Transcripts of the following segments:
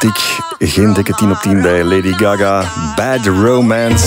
kritiek. Geen dikke 10 op 10 bij Lady Gaga. Bad Romance.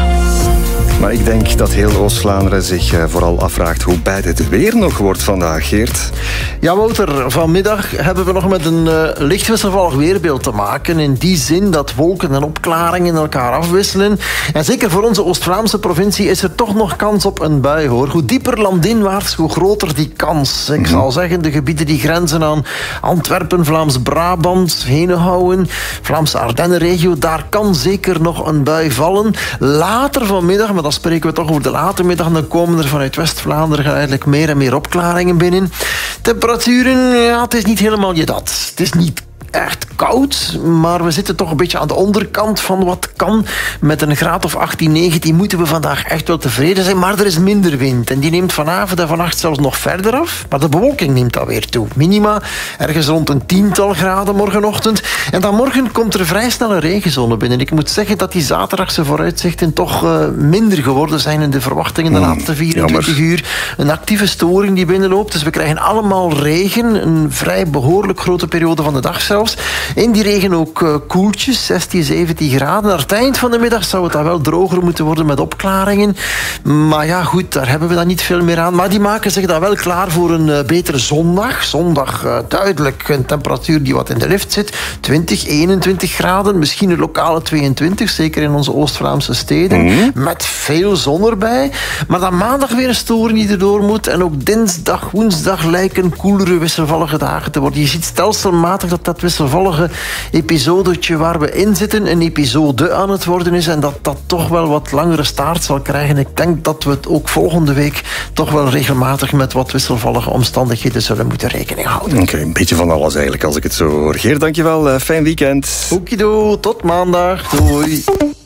Maar ik denk dat heel Oost-Vlaanderen zich vooral afvraagt hoe bad het weer nog wordt vandaag, Geert. Ja, Wouter, vanmiddag hebben we nog met een licht wisselvallig weerbeeld te maken. In die zin dat wolken en opklaringen elkaar afwisselen. En zeker voor onze Oost-Vlaamse provincie is er toch nog kans op een bui, hoor. Hoe dieper landinwaarts, hoe groter die kans. Ik zal zeggen, de gebieden die grenzen aan Antwerpen, Vlaams-Brabant, Henegouwen, Vlaamse Ardennenregio, daar kan zeker nog een bui vallen. Later vanmiddag, maar dan spreken we toch over de late middag, dan komen er vanuit West-Vlaanderen eigenlijk meer en meer opklaringen binnen. Temperaturen, ja, het is niet helemaal je dat. Het is niet echt koud, maar we zitten toch een beetje aan de onderkant van wat kan. Met een graad of 18, 19 moeten we vandaag echt wel tevreden zijn, maar er is minder wind. En die neemt vanavond en vannacht zelfs nog verder af, maar de bewolking neemt alweer toe. Minima ergens rond een 10-tal graden morgenochtend. En dan morgen komt er vrij snel een regenzone binnen. Ik moet zeggen dat die zaterdagse vooruitzichten toch minder geworden zijn in de verwachtingen de laatste 24 uur. Een actieve storing die binnenloopt, dus we krijgen allemaal regen. Een vrij behoorlijk grote periode van de dag zelfs. In die regen ook koeltjes, 16, 17 graden. Aan het eind van de middag zou het dan wel droger moeten worden met opklaringen. Maar ja, goed, daar hebben we dan niet veel meer aan. Maar die maken zich dan wel klaar voor een betere zondag. Zondag duidelijk een temperatuur die wat in de lift zit. 20, 21 graden, misschien een lokale 22, zeker in onze Oost-Vlaamse steden. Met veel zon erbij. Maar dan maandag weer een storing die erdoor moet. En ook dinsdag, woensdag lijken koelere, wisselvallige dagen te worden. Je ziet stelselmatig dat wisselvallige episodetje waar we in zitten een episode aan het worden is en dat toch wel wat langere staart zal krijgen. Ik denk dat we het ook volgende week toch wel regelmatig met wat wisselvallige omstandigheden zullen moeten rekening houden. Oké, een beetje van alles eigenlijk als ik het zo hoor. Geert, dankjewel. Fijn weekend. Okido, tot maandag. Doei.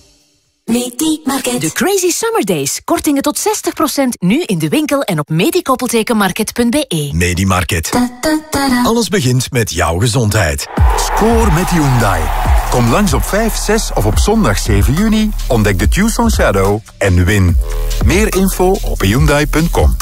Medimarket. De Crazy Summer Days. Kortingen tot 60% nu in de winkel en op medikoppeltekenmarket.be. Medimarket. Alles begint met jouw gezondheid. Score met Hyundai. Kom langs op 5, 6 of op zondag 7 juni. Ontdek de Tucson Shadow en win. Meer info op Hyundai.com.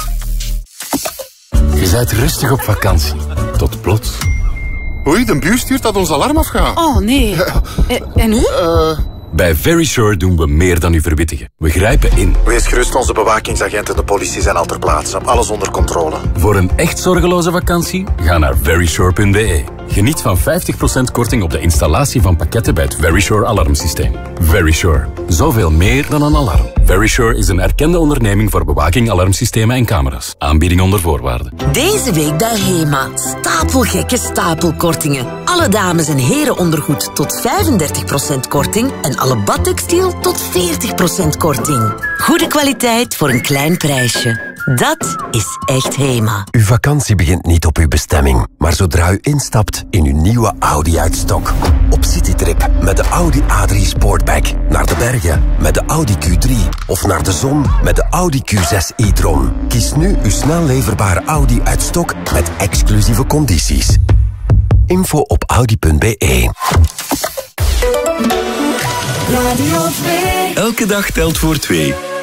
Je bent rustig op vakantie. Tot plots. Oei, de buur stuurt dat ons alarm afgaat. Oh nee. En nu? Bij Verisure doen we meer dan u verwittigen. We grijpen in. Wees gerust, onze bewakingsagenten en de politie zijn al ter plaatse. Alles onder controle. Voor een echt zorgeloze vakantie, ga naar verisure.be. Geniet van 50% korting op de installatie van pakketten bij het Verisure alarmsysteem. Verisure. Zoveel meer dan een alarm. Verisure is een erkende onderneming voor bewaking, alarmsystemen en camera's. Aanbieding onder voorwaarden. Deze week bij HEMA. Stapelgekke stapelkortingen. Alle dames- en herenondergoed tot 35% korting en alle badtextiel tot 40% korting. Goede kwaliteit voor een klein prijsje. Dat is echt HEMA. Uw vakantie begint niet op uw bestemming, maar zodra u instapt in uw nieuwe Audi uit stok. Op citytrip met de Audi A3 Sportback. Naar de bergen met de Audi Q3. Of naar de zon met de Audi Q6 e-tron. Kies nu uw snel leverbare Audi uit stok met exclusieve condities. Info op audi.be. Radio 2. Elke dag telt voor 2.